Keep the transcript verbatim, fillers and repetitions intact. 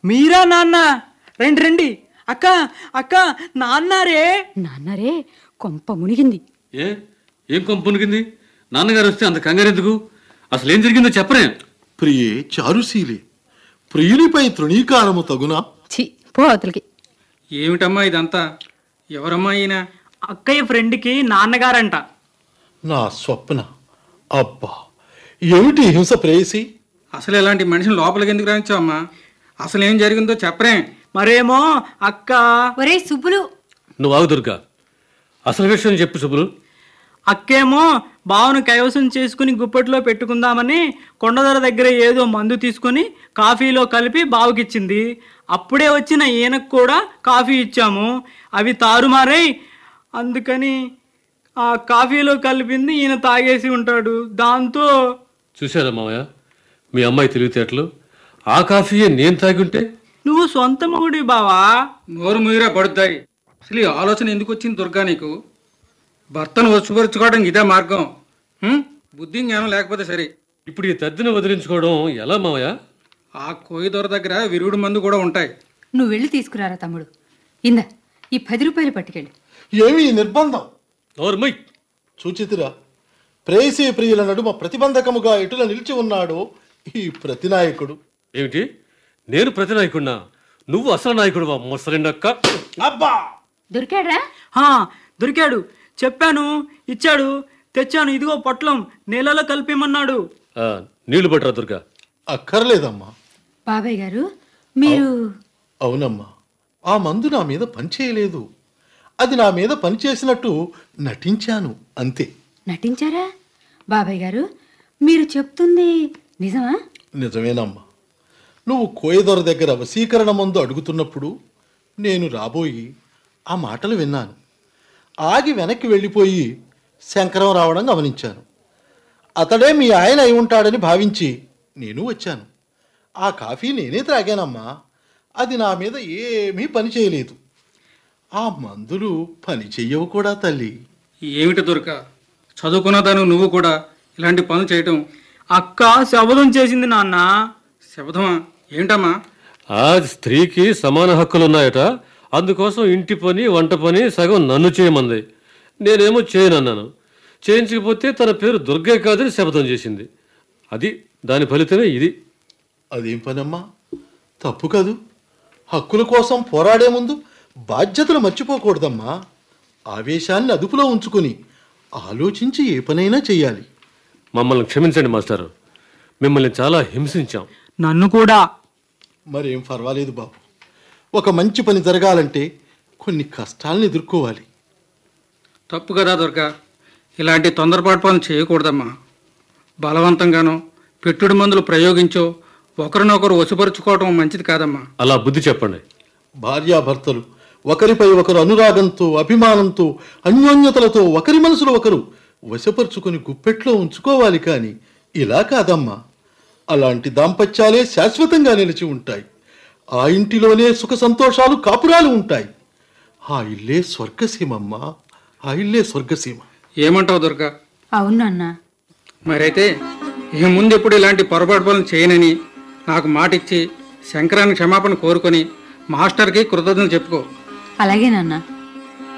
మీరా నాన్న? రండి రండి. అక్క అక్క నాన్నారే. నాన్నారే కొంప మునిగింది. ఏ ఏం కొంప మునిగింది? నాన్నగారు వస్తే అంత కంగారు ఎందుకు? అసలు ఏం జరిగిందో చెప్పరే. ప్రియే చారుశీలి, ప్రియునిపై తృణీకారము తగునా? ఛీ పో అవతలికి. ఏమిటమ్మా ఇదంతా? ఎవరమ్మా ఈయన? అక్కయ్య ఫ్రెండ్కి నాన్నగారంట. నా స్వప్న. అబ్బా, ఏమిటి హింస ప్రేయసి? అసలు ఇలాంటి మనిషిని లోపలికి ఎందుకు రానిచ్చావమ్మా? అసలు ఏం జరిగిందో చెప్పరే. మరేమో అక్క. ఒరే సుబ్బులు, నువ్వు ఆగు దుర్గా, అసలు విషయం చెప్పు సుబ్బులు. అక్కేమో బావను కైవసం చేసుకుని గుప్పట్లో పెట్టుకుందామని కొండదొర దగ్గర ఏదో మందు తీసుకుని కాఫీలో కలిపి బావకిచ్చింది. అప్పుడే వచ్చిన ఈయనకు కూడా కాఫీ ఇచ్చాము. అవి తారుమారై అందుకని ఆ కాఫీలో కలిపింది ఈయన తాగేసి ఉంటాడు. దాంతో చూశారా మావయ్య మీ అమ్మాయి తెలివితేటలు? ఆ కాఫీయే నేను తాగుంటే. నువ్వు సొంత మొగుడి బావా. నోరు ముయిరా పడుతాయి. అసలు ఈ ఆలోచన ఎందుకు వచ్చింది దుర్గా నీకు? భర్తను వశపరుచుకోవడానికి ఇదే మార్గం? హ్మ్? బుద్ధి జ్ఞానం లేకపోతే సరే. ఇప్పుడు ఈ తద్దిని వదిలించుకోవడం ఎలా మావయ్య? ఆ కోయి దొర దగ్గర విరుగుడు మందు కూడా ఉంటాయి. నువ్వు వెళ్ళి తీసుకురారా తమ్ముడు. ఇందా ఈ పది రూపాయలు పట్టుకెళ్ళి. ఏమి ఈ నిర్బంధం? నోర్మై. చూచితిరా, ప్రేయసీ ప్రియుల నడుమ ప్రతిబంధకముగా ఎటుల నిలిచి ఉన్నాడో ఈ ప్రతినాయకుడు. ఏమిటి? నేను ప్రతి నాయకుడినా? నువ్వు అసలు నాయకుడువా మొసలిండక్క? అబ్బా, దొరికాడ్రా? హా దొరికాడు. చెప్పాను, ఇచ్చాడు, తెచ్చాను. ఇదిగో పొట్లం నీళ్ళలో కలిపేమన్నాడు. నీళ్లు పట్టరా దుర్గా. అక్కర్లేదమ్మా. బాబాయ్ గారు మీరు. అవునమ్మా, ఆ మందు నా మీద పనిచేయలేదు. అది నా మీద పనిచేసినట్టు నటించాను అంతే. నటించారా? బాబాయ్ గారు మీరు చెప్తుంది నిజమా? నిజమేనమ్మా. నువ్వు కోయదొర దగ్గర వశీకరణ మందు అడుగుతున్నప్పుడు నేను రాబోయి ఆ మాటలు విన్నాను. ఆగి వెనక్కి వెళ్ళిపోయి శంకరం రావడం గమనించాను. అతడే మీ ఆయన అయి ఉంటాడని భావించి నేను వచ్చాను. ఆ కాఫీ నేనే త్రాగానమ్మా. అది నా మీద ఏమీ పని చేయలేదు. ఆ మందులు పని చెయ్యవు కూడా తల్లి. ఏమిటి దుర్గా, చదువుకున్నదాను నువ్వు కూడా ఇలాంటి పనులు చేయటం? అక్క శబదం చేసింది నాన్న. శబ్దమా? ఏంటమ్మా? ఆ స్త్రీకి సమాన హక్కులున్నాయట. అందుకోసం ఇంటి పని వంట పని సగం నన్ను చేయమంది. నేనేమో చేయనన్నాను. చేయించకపోతే తన పేరు దుర్గే కాదని శపథం చేసింది. అది దాని ఫలితమే ఇది. అదేం పనమ్మా? తప్పు కాదు. హక్కుల కోసం పోరాడే ముందు బాధ్యతలు మర్చిపోకూడదమ్మా. ఆవేశాన్ని అదుపులో ఉంచుకొని ఆలోచించి ఏ పనైనా చెయ్యాలి. మమ్మల్ని క్షమించండి మాస్టారు, మిమ్మల్ని చాలా హింసించాం. నన్ను కూడా. మరేం పర్వాలేదు బాబు. ఒక మంచి పని జరగాలంటే కొన్ని కష్టాలను ఎదుర్కోవాలి. తప్పు కదా దుర్గా, ఇలాంటి తొందరపాటు పనులు చేయకూడదమ్మా. బలవంతంగానో పెట్టుడు మందులు ప్రయోగించో ఒకరినొకరు వశపరుచుకోవటం మంచిది కాదమ్మా. అలా బుద్ధి చెప్పండి. భార్యాభర్తలు ఒకరిపై ఒకరు అనురాగంతో, అభిమానంతో, అన్యోన్యతలతో ఒకరి మనసులో ఒకరు వశపరుచుకొని గుప్పెట్లో ఉంచుకోవాలి. కానీ ఇలా కాదమ్మా. అలాంటి దాంపత్యాలే శాశ్వతంగా నిలిచి ఉంటాయి. ఆ ఇంటిలోనే సుఖ సంతోషాలు కాపురాలు ఉంటాయి. ఆ ఇల్లే స్వర్గసీమమ్మా, ఆ ఇల్లే స్వర్గసీమ. ఏమంటావు దుర్గా? అవును నాన్న. మరైతే ఇక ముందు ఎప్పుడు ఇలాంటి పొరపాటు పనులు చేయనని నాకు మాట ఇచ్చి శంకరాన్ని క్షమాపణ కోరుకొని మాస్టర్కి కృతజ్ఞతలు చెప్పుకో. అలాగే నాన్న.